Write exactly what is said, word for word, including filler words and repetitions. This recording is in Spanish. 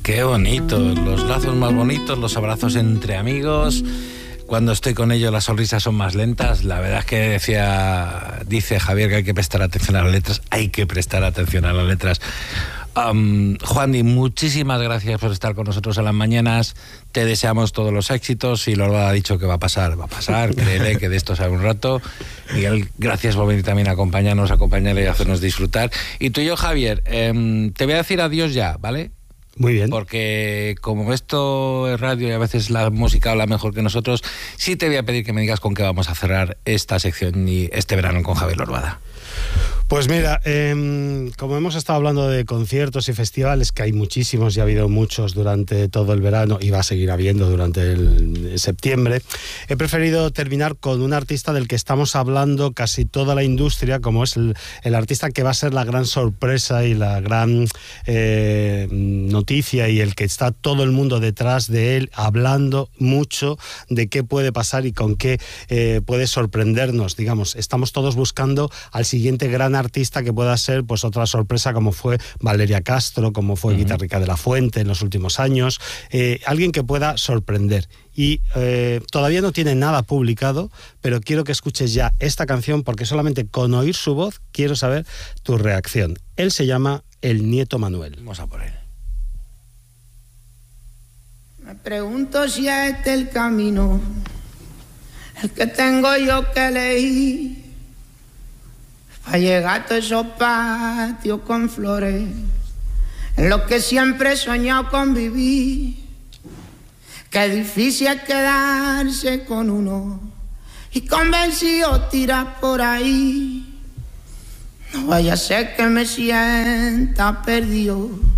Qué bonito, los lazos más bonitos, los abrazos entre amigos. Cuando estoy con ellos las sonrisas son más lentas. La verdad es que decía, dice Javier que hay que prestar atención a las letras. Hay que prestar atención a las letras. Um, Juandi, muchísimas gracias por estar con nosotros a las mañanas. Te deseamos todos los éxitos. Y Lorbada ha dicho que va a pasar, va a pasar. Créele que de esto sabe un rato. Miguel, gracias por venir también a acompañarnos, a acompañarle y a hacernos disfrutar. Y tú y yo, Javier, eh, te voy a decir adiós ya, ¿vale? Muy bien. Porque como esto es radio y a veces la música habla mejor que nosotros, sí te voy a pedir que me digas con qué vamos a cerrar esta sección y este verano con Javier Lorbada. Pues mira, eh, como hemos estado hablando de conciertos y festivales, que hay muchísimos y ha habido muchos durante todo el verano y va a seguir habiendo durante el, el septiembre, he preferido terminar con un artista del que estamos hablando casi toda la industria, como es el, el artista que va a ser la gran sorpresa y la gran eh, noticia y el que está todo el mundo detrás de él hablando mucho de qué puede pasar y con qué eh, puede sorprendernos. Digamos, estamos todos buscando al siguiente gran artista que pueda ser pues otra sorpresa, como fue Valeria Castro, como fue uh-huh. Guitarrica de la Fuente en los últimos años, eh, alguien que pueda sorprender. Y eh, todavía no tiene nada publicado, pero quiero que escuches ya esta canción porque solamente con oír su voz quiero saber tu reacción. Él se llama El Nieto Manuel. Vamos a por él. Me pregunto si este es el camino, el que tengo yo que elegir para llegar a todos esos patios con flores en los que siempre he soñado con vivir. Qué difícil es quedarse con uno y convencido tirar por ahí. No vaya a ser que me sienta perdido